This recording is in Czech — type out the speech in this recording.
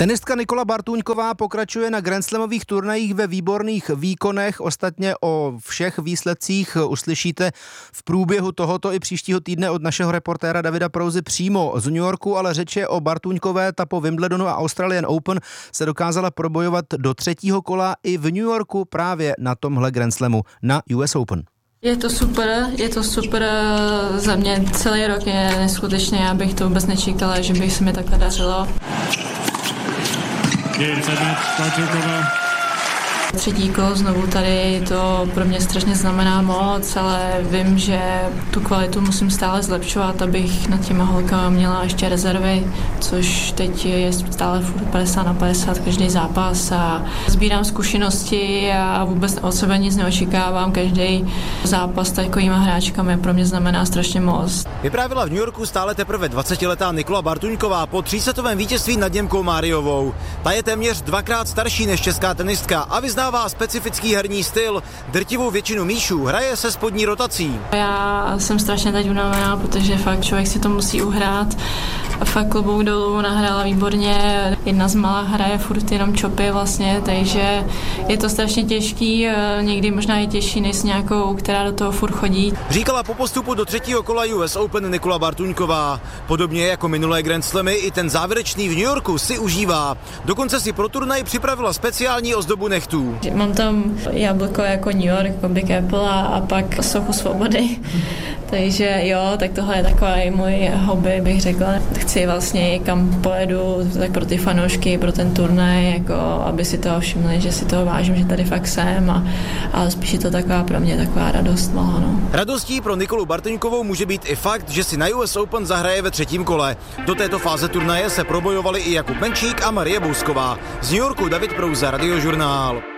Tenistka Nikola Bartůňková pokračuje na grandslamových turnajích ve výborných výkonech. Ostatně o všech výsledcích uslyšíte v průběhu tohoto i příštího týdne od našeho reportéra Davida Prouzy přímo z New Yorku, ale řeč je o Bartůňkové. Ta po Wimbledonu a Australian Open se dokázala probojovat do třetího kola i v New Yorku právě na tomhle grandslamu na US Open. Je to super, za mě celý rok je neskutečně, já bych to vůbec nečekala, že bych se mi takhle dařilo. Třetí kolo znovu tady, to pro mě strašně znamená moc, ale vím, že tu kvalitu musím stále zlepšovat, abych nad těma holkama měla ještě rezervy, což teď je stále 50/50 každý zápas a sbírám zkušenosti a vůbec od sebe nic neočekávám. Každý zápas s takovýma hráčkami pro mě znamená strašně moc. Vyprávila v New Yorku stále teprve 20letá Nikola Bartůňková po třísetovém vítězství nad Němkou Máriovou. Ta je téměř dvakrát starší než česká tenistka a vyznává specifický herní styl. Drtivou většinu míčů hraje se spodní rotací. Já jsem strašně teď unavená, protože fakt člověk si to musí uhrát. Fakt klobouk dolů, nahrála výborně. Jedna z malá hraje furt jenom čopy vlastně, takže je to strašně těžký, někdy možná i těžší než s nějakou, která do toho furt chodí. Říkala po postupu do třetího kola US Open Nikola Bartůňková. Podobně jako minulé Grand Slamy, i ten závěrečný v New Yorku si užívá. Dokonce si pro turnaj připravila speciální ozdobu nechtů. Mám tam jablko jako New York, jako Big Apple a pak sochu svobody. Takže jo, tak tohle je takový můj hobby, bych řekla. Chci vlastně, kam pojedu, tak pro ty fanoušky, pro ten turnaj, jako aby si toho všimli, že si toho vážím, že tady fakt jsem, ale spíš je to taková pro mě taková radost malá, no. Radostí pro Nikolu Bartůňkovou může být i fakt, že si na US Open zahraje ve třetím kole. Do této fáze turnaje se probojovali i Jakub Menčík a Marie Bousková. Z New Yorku David Prouza, Radiožurnál.